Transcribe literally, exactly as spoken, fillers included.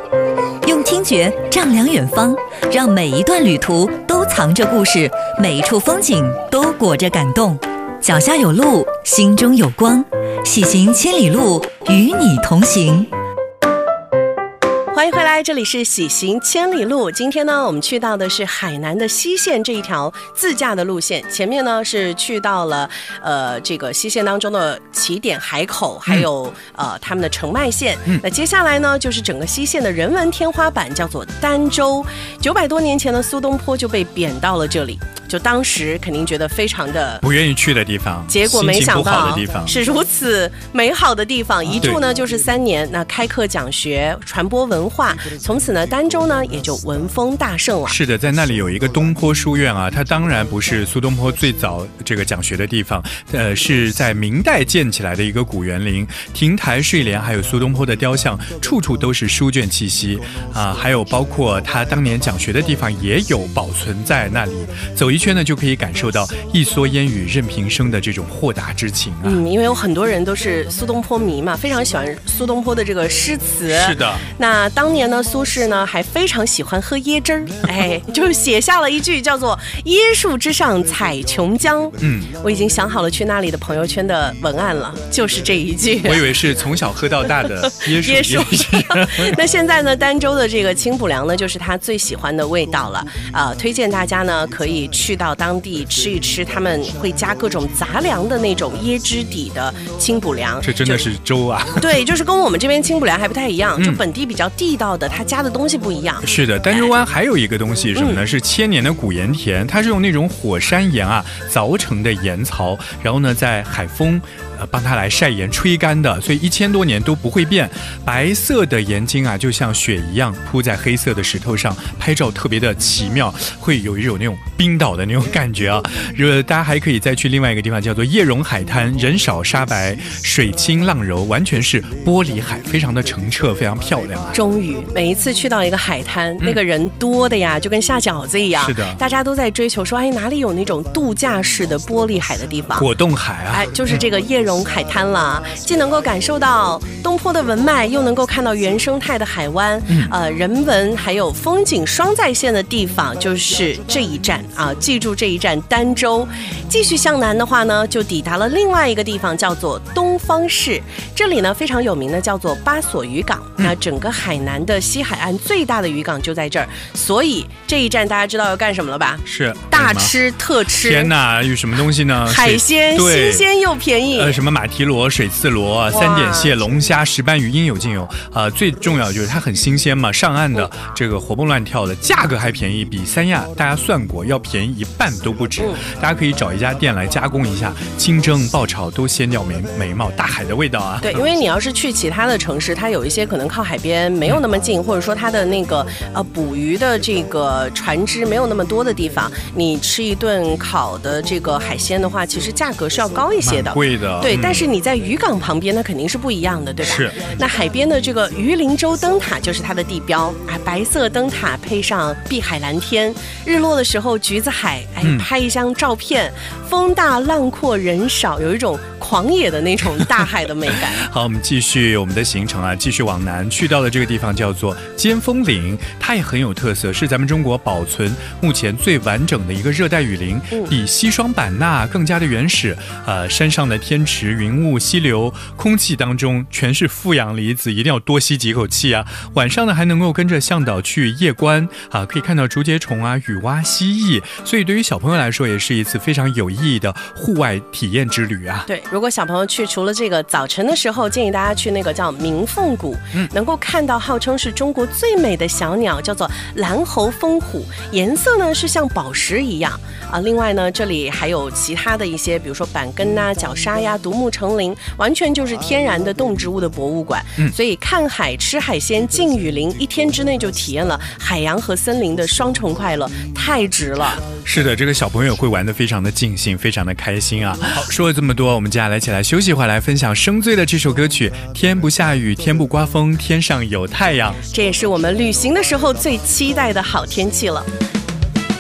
用听觉丈量远方，让每一段旅途都藏着故事，每一处风景都裹着感动。脚下有路，心中有光，喜行千里路，与你同行。 欢迎回来，这里是喜行千里路。今天呢，我们去到的是海南的西线这一条自驾的路线。前面呢是去到了呃这个西线当中的起点海口，还有、嗯、呃他们的澄迈线、嗯。那接下来呢，就是整个西线的人文天花板，叫做儋州。九百多年前的苏东坡就被贬到了这里。就当时肯定觉得非常的不愿意去的地方， 结果没想到是如此美好的地方，一住呢就是三年。那开课讲学，传播文化，从此呢儋州呢也就文风大盛了。 是的，在那里有一个东坡书院啊，它当然不是苏东坡最早这个讲学的地方，呃，是在明代建起来的一个古园林，亭台睡莲，还有苏东坡的雕像，处处都是书卷气息啊、呃，还有包括他当年讲学的地方也有保存在那里，走一一圈呢，就可以感受到一蓑烟雨任平生的这种豁达之情啊。 嗯，因为有很多人都是苏东坡迷嘛，非常喜欢苏东坡的这个诗词。 是的。 那当年呢，苏轼呢还非常喜欢喝椰汁儿，哎，就写下了一句叫做“椰树之上采琼浆”。嗯，我已经想好了去那里的朋友圈的文案了，就是这一句。 我以为是从小喝到大的椰树。 椰树。那现在呢，儋州的这个清补凉呢，就是他最喜欢的味道了。呃，推荐大家呢可以去。去到当地吃一吃，他们会加各种杂粮的那种椰汁底的清补凉， 这真的是粥啊！ 对，就是跟我们这边清补凉还不太一样，嗯、就本地比较地道的，它加的东西不一样。 是的，儋州湾还有一个东西什么呢？嗯、是千年的古盐田，它是用那种火山岩啊凿成的岩槽，然后呢在海风。呃，帮它来晒盐吹干的，所以一千多年都不会变。白色的盐晶啊，就像雪一样铺在黑色的石头上，拍照特别的奇妙，会有一种那种冰岛的那种感觉啊。呃，大家还可以再去另外一个地方，叫做叶榕海滩，人少沙白，水清浪柔，完全是玻璃海，非常的澄澈，非常漂亮啊。 终于，每一次去到一个海滩，嗯、那个人多的呀，就跟下饺子一样。 是的， 大家都在追求说，哎，哪里有那种度假式的玻璃海的地方？ 果冻海啊， 哎，就是这个叶榕海滩了，既能够感受到东坡的文脉，又能够看到原生态的海湾，嗯、呃，人文还有风景双在线的地方，就是这一站啊！记住这一站儋州。继续向南的话呢，就抵达了另外一个地方，叫做东方市。这里呢非常有名的叫做巴索渔港。嗯、那整个海南的西海岸最大的渔港就在这儿，所以这一站大家知道要干什么了吧？ 是大吃特吃。 天哪，有什么东西呢？ 海鲜，新鲜又便宜。 呃，什么马蹄螺、水刺螺、三点蟹、龙虾、石斑鱼，应有尽有。呃，最重要就是它很新鲜嘛，上岸的这个活蹦乱跳的，价格还便宜，比三亚大家算过要便宜一半都不止。嗯、大家可以找一家店来加工一下，清蒸、爆炒都鲜掉眉眉毛，大海的味道啊。 对，因为你要是去其他的城市，它有一些可能靠海边没有那么近，嗯、或者说它的那个呃捕鱼的这个船只没有那么多的地方，你吃一顿烤的这个海鲜的话，其实价格是要高一些的， 蛮贵的。 对， 嗯、 但是你在渔港旁边，那肯定是不一样的，对吧？ 是。 那海边的这个鱼鳞洲灯塔就是它的地标啊，白色灯塔配上碧海蓝天，日落的时候橘子海，哎，嗯、拍一张照片，风大浪阔人少，有一种狂野的那种大海的美感。 好，我们继续我们的行程啊，继续往南，去到的这个地方叫做尖峰岭，它也很有特色，是咱们中国保存目前最完整的一个热带雨林，嗯、比西双版纳更加的原始。呃，山上的天池、云雾、溪流，空气当中全是负氧离子，一定要多吸几口气啊。晚上呢，还能够跟着向导去夜观啊，可以看到竹节虫啊、雨蛙、蜥蜴，所以对于小朋友来说，也是一次非常有意义的户外体验之旅啊。 对，如果小朋友去，除了这个早晨的时候，建议大家去那个叫鸣凤谷，嗯、能够看到号称是中国最美的小鸟，叫做蓝喉蜂虎，颜色呢是像宝石一样啊。另外呢，这里还有其他的一些，比如说板根呐、角鲨呀、独木成林，完全就是天然的动植物的博物馆。嗯、所以看海、吃海鲜、进雨林，一天之内就体验了海洋和森林的双重快乐，太值了。 是的，这个小朋友会玩得非常的尽兴，非常的开心啊。好，说了这么多，我们接下来一起来休息一会儿，来分享生醉的这首歌曲。天不下雨，天不刮风，天上有太阳。 这也是我们旅行的时候最期待的好天气了。